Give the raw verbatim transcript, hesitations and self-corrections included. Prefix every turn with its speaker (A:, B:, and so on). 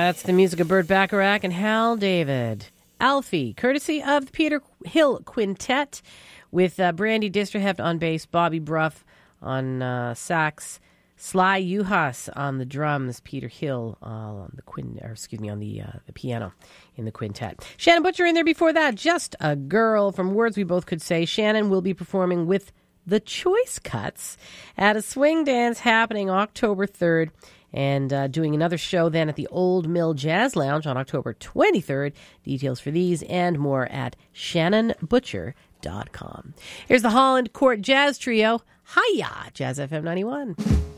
A: That's the music of Burt Bacharach and Hal David. Alfie, courtesy of the Peter Hill Quintet, with uh, Brandy Disterheft on bass, Bobby Bruff on uh, sax, Sly Uhas on the drums, Peter Hill uh, on the quin, or excuse me, on the uh, the piano in the quintet. Shannon Butcher in there before that. Just a Girl from Words We Both Could Say. Shannon will be performing with the Choice Cuts at a swing dance happening October third, and uh, doing another show then at the Old Mill Jazz Lounge on October twenty-third. Details for these and more at shannon butcher dot com. Here's the Holland Court Jazz Trio. Hiya, Jazz F M ninety-one.